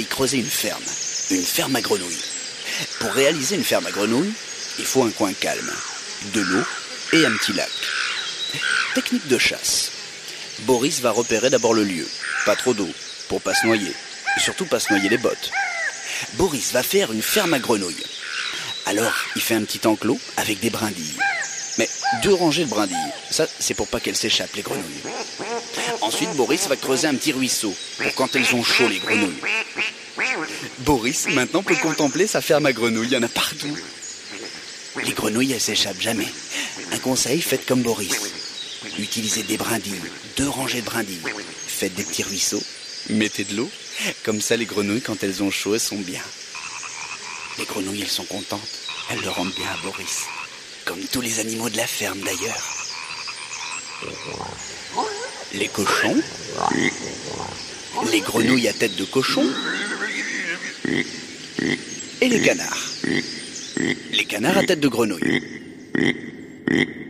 Il creusait une ferme à grenouilles. Pour réaliser une ferme à grenouilles, il faut un coin calme, de l'eau et un petit lac. Technique de chasse. Boris va repérer d'abord le lieu, pas trop d'eau, pour pas se noyer, et surtout pas se noyer les bottes. Boris va faire une ferme à grenouilles. Alors, il fait un petit enclos avec des brindilles. Mais 2 rangées de brindilles, ça c'est pour pas qu'elles s'échappent les grenouilles. Ensuite, Boris va creuser un petit ruisseau, pour quand elles ont chaud les grenouilles. Boris, maintenant, peut contempler sa ferme à grenouilles, il y en a partout. Les grenouilles, elles s'échappent jamais. Un conseil, faites comme Boris. Utilisez des brindilles, 2 rangées de brindilles. Faites des petits ruisseaux, mettez de l'eau. Comme ça, les grenouilles, quand elles ont chaud, elles sont bien. Les grenouilles, elles sont contentes. Elles le rendent bien à Boris. Comme tous les animaux de la ferme, d'ailleurs. Les cochons, les grenouilles à tête de cochon et les canards. Les canards à tête de grenouille.